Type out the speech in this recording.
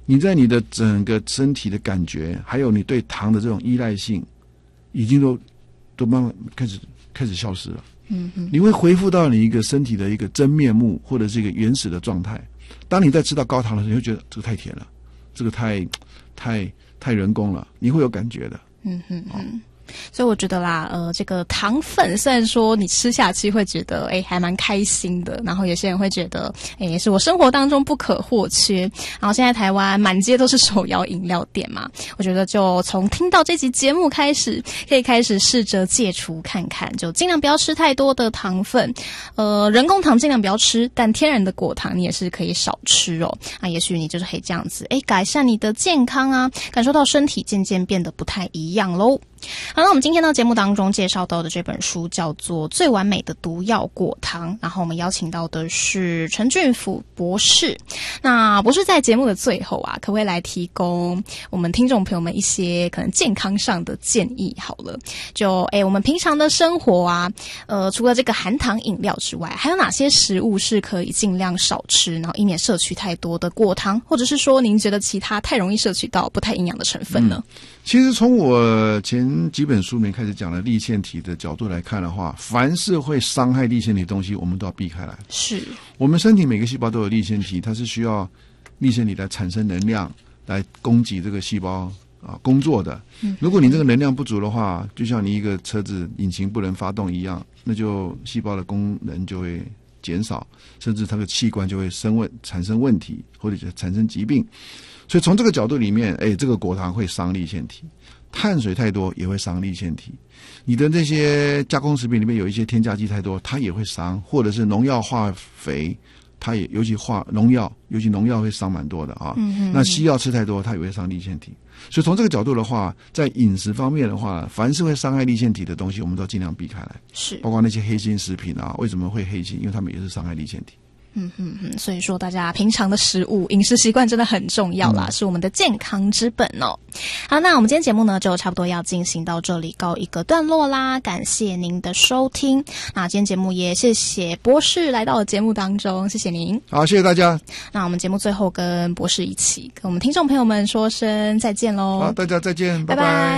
你在你的整个身体的感觉，还有你对糖的这种依赖性，已经都慢慢开始消失了。你会恢复到你一个身体的一个真面目，或者是一个原始的状态。当你在吃到高糖的时候，你会觉得这个太甜了，这个太人工了，你会有感觉的。 所以我觉得啦，这个糖分虽然说你吃下去会觉得还蛮开心的，然后有些人会觉得是我生活当中不可或缺。然后现在台湾满街都是手摇饮料店嘛，我觉得就从听到这期节目开始，可以开始试着戒除看看，就尽量不要吃太多的糖分。人工糖尽量不要吃，但天然的果糖你也是可以少吃哦。也许你就是可以这样子改善你的健康啊，感受到身体渐渐变得不太一样咯。好，那我们今天到节目当中介绍到的这本书叫做《最完美的毒药果糖》，然后我们邀请到的是陈俊甫博士。那博士在节目的最后啊，可不可以来提供我们听众朋友们一些可能健康上的建议？好了，就我们平常的生活啊，除了这个含糖饮料之外，还有哪些食物是可以尽量少吃，然后以免摄取太多的果糖，或者是说您觉得其他太容易摄取到不太营养的成分呢？ 其实从我前几本书里面开始讲的粒线体的角度来看的话，凡是会伤害粒线体的东西，我们都要避开来。 是我们身体每个细胞都有粒线体，它是需要粒线体来产生能量，来供给这个细胞工作的。如果你这个能量不足的话，就像你一个车子引擎不能发动一样，那就细胞的功能就会减少，甚至它的器官就会产生问题，或者产生疾病。所以从这个角度里面，这个果糖会伤粒线体，碳水太多也会伤粒线体。你的那些加工食品里面有一些添加剂太多，它也会伤，或者是农药化肥，它也尤其农药会伤蛮多的啊。那西药吃太多，它也会伤粒线体。所以从这个角度的话，在饮食方面的话，凡是会伤害粒线体的东西，我们都尽量避开来。 是， 包括那些黑心食品啊，为什么会黑心？因为它们也是伤害粒线体。 所以说大家平常的食物饮食习惯真的很重要啦，是我们的健康之本哦。好，那我们今天节目呢就差不多要进行到这里告一个段落啦，感谢您的收听。那今天节目也谢谢博士来到了节目当中，谢谢您。 好，谢谢大家。 那我们节目最后跟博士一起跟我们听众朋友们说声再见咯。 好，大家再见，拜拜。